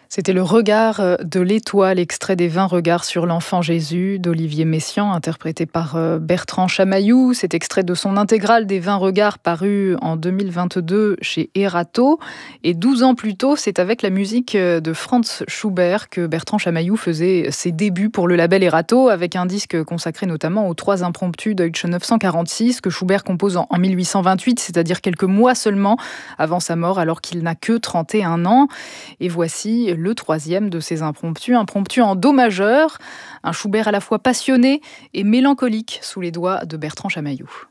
C'était Le regard de l'étoile, extrait des 20 regards sur l'enfant Jésus d'Olivier Messiaen, interprété par Bertrand Chamaillou. C'est extrait de son intégrale des 20 regards paru en 2022 chez Erato. Et 12 ans plus tôt, c'est avec la musique de Franz Schubert que Bertrand Chamaillou faisait ses débuts pour le label Erato, avec un disque consacré notamment aux 3 impromptus Deutsche 946 que Schubert compose en 1828, c'est-à-dire quelques mois seulement avant sa mort, alors qu'il n'a que 31 ans. Et voici le 3e de ces impromptus, impromptu en do majeur, un Schubert à la fois passionné et mélancolique sous les doigts de Bertrand Chamaillou.